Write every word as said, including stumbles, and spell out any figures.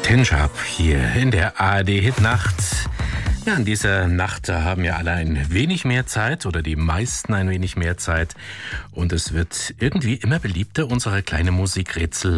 Tin Sharp hier in der A R D-Hitnacht. Ja, in dieser Nacht haben ja alle ein wenig mehr Zeit oder die meisten ein wenig mehr Zeit und es wird irgendwie immer beliebter, unsere kleine Musikrätsel